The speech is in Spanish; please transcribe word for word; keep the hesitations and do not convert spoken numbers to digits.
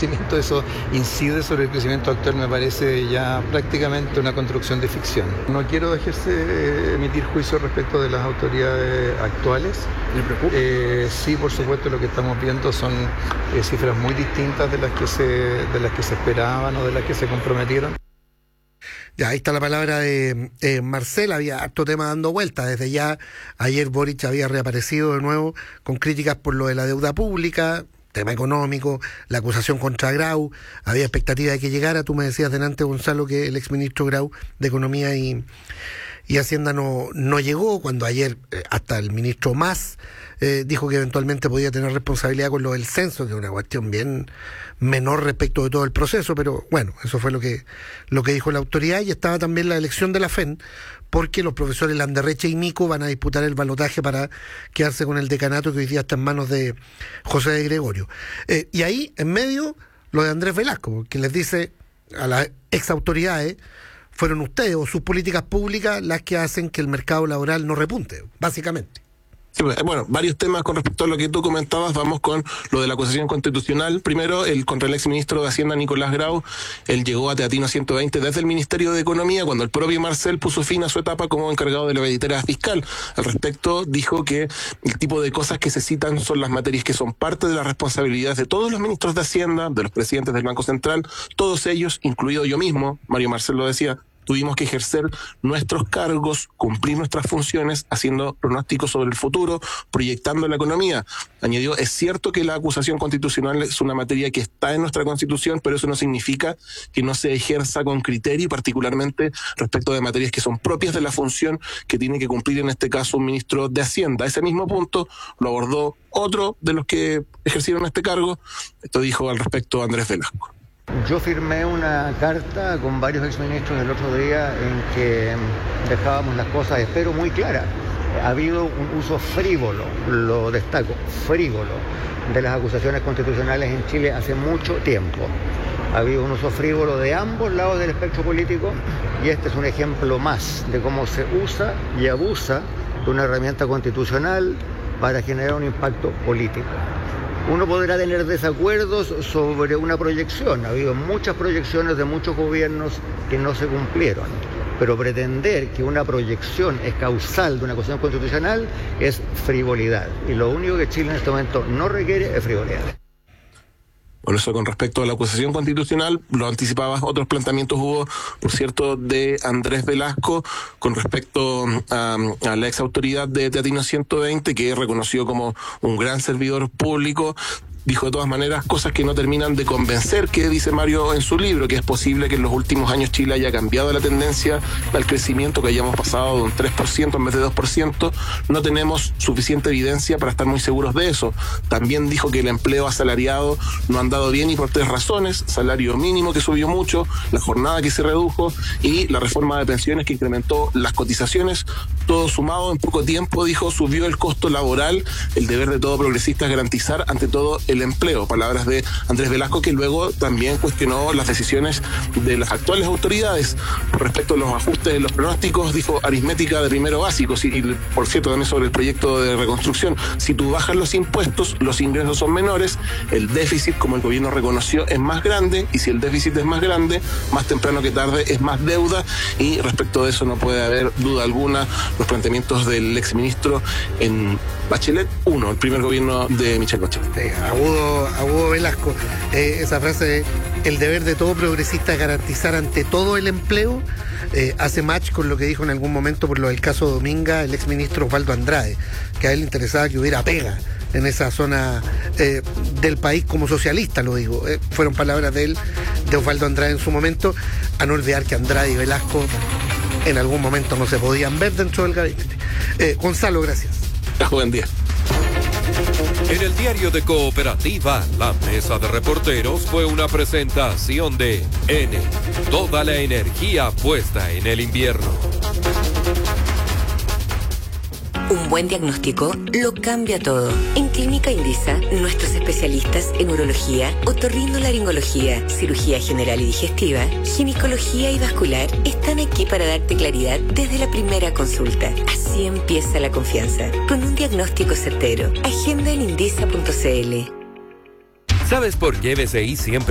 crecimiento, eso incide sobre el crecimiento actual, me parece ya prácticamente una construcción de ficción. No quiero ejercer, emitir juicio respecto de las autoridades actuales. ¿Le preocupa? Eh, sí, por supuesto, lo que estamos viendo son eh, cifras muy distintas de las que se, de las que se esperaban o de las que se comprometieron. Ya, ahí está la palabra de eh, Marcel. Había harto tema dando vueltas. Desde ya, ayer Boric había reaparecido de nuevo con críticas por lo de la deuda pública, tema económico, la acusación contra Grau. Había expectativa de que llegara. Tú me decías delante, Gonzalo, que el exministro Grau de Economía y, y Hacienda no, no llegó, cuando ayer eh, hasta el ministro Mas eh, dijo que eventualmente podía tener responsabilidad con lo del censo, que es una cuestión bien menor respecto de todo el proceso, pero bueno, eso fue lo que lo que dijo la autoridad. Y estaba también la elección de la F E N, porque los profesores Landerreche y Mico van a disputar el balotaje para quedarse con el decanato, que hoy día está en manos de José de Gregorio. Eh, y ahí, en medio, lo de Andrés Velasco, que les dice a las ex autoridades: fueron ustedes o sus políticas públicas las que hacen que el mercado laboral no repunte, básicamente. Sí, bueno, varios temas con respecto a lo que tú comentabas. Vamos con lo de la acusación constitucional. Primero, el contra el exministro de Hacienda, Nicolás Grau. Él llegó a Teatino ciento veinte desde el Ministerio de Economía, cuando el propio Marcel puso fin a su etapa como encargado de la billetera fiscal. Al respecto, dijo que el tipo de cosas que se citan son las materias que son parte de las responsabilidades de todos los ministros de Hacienda, de los presidentes del Banco Central, todos ellos, incluido yo mismo, Mario Marcel lo decía. Tuvimos que ejercer nuestros cargos, cumplir nuestras funciones, haciendo pronósticos sobre el futuro, proyectando la economía. Añadió: es cierto que la acusación constitucional es una materia que está en nuestra Constitución, pero eso no significa que no se ejerza con criterio, y particularmente respecto de materias que son propias de la función que tiene que cumplir, en este caso, un ministro de Hacienda. Ese mismo punto lo abordó otro de los que ejercieron este cargo. Esto dijo al respecto Andrés Velasco. Yo firmé una carta con varios exministros el otro día en que dejábamos las cosas, espero, muy claras. Ha habido un uso frívolo, lo destaco, frívolo, de las acusaciones constitucionales en Chile hace mucho tiempo. Ha habido un uso frívolo de ambos lados del espectro político, y este es un ejemplo más de cómo se usa y abusa de una herramienta constitucional para generar un impacto político. Uno podrá tener desacuerdos sobre una proyección. Ha habido muchas proyecciones de muchos gobiernos que no se cumplieron. Pero pretender que una proyección es causal de una cuestión constitucional es frivolidad. Y lo único que Chile en este momento no requiere es frivolidad. Bueno, eso con respecto a la acusación constitucional. Lo anticipabas, otros planteamientos hubo, por cierto, de Andrés Velasco con respecto a, a la ex autoridad de Teatino ciento veinte, que reconoció como un gran servidor público. Dijo de todas maneras cosas que no terminan de convencer, que dice Mario en su libro, que es posible que en los últimos años Chile haya cambiado la tendencia al crecimiento, que hayamos pasado de un tres por ciento en vez de dos por ciento. No tenemos suficiente evidencia para estar muy seguros de eso. También dijo que el empleo asalariado no ha andado bien, y por tres razones: salario mínimo que subió mucho, la jornada que se redujo y la reforma de pensiones que incrementó las cotizaciones. Todo sumado, en poco tiempo, dijo, subió el costo laboral. El deber de todo progresista es garantizar ante todo el empleo. Palabras de Andrés Velasco, que luego también cuestionó las decisiones de las actuales autoridades respecto a los ajustes de los pronósticos. Dijo aritmética de primero básico, y, y por cierto también sobre el proyecto de reconstrucción: si tú bajas los impuestos, los ingresos son menores, el déficit, como el gobierno reconoció, es más grande, y si el déficit es más grande, más temprano que tarde es más deuda. Y respecto de eso no puede haber duda alguna los planteamientos del exministro en Bachelet uno, el primer gobierno de Michelle Bachelet. Eh, agudo, agudo Velasco, eh, esa frase de el deber de todo progresista es garantizar ante todo el empleo, eh, hace match con lo que dijo en algún momento por lo del caso Dominga el exministro Osvaldo Andrade, que a él le interesaba que hubiera pega en esa zona eh, del país como socialista, lo digo. Eh, fueron palabras de él, de Osvaldo Andrade en su momento. A no olvidar que Andrade y Velasco en algún momento no se podían ver dentro del gabinete. Eh, Gonzalo, gracias. Buen día. En el diario de Cooperativa, la mesa de reporteros fue una presentación de N, toda la energía puesta en el invierno. Un buen diagnóstico lo cambia todo. En Clínica Indisa, nuestros especialistas en urología, otorrinolaringología, cirugía general y digestiva, ginecología y vascular están aquí para darte claridad desde la primera consulta. Así empieza la confianza, con un diagnóstico certero. Agenda en indisa punto c l. ¿Sabes por qué B C I siempre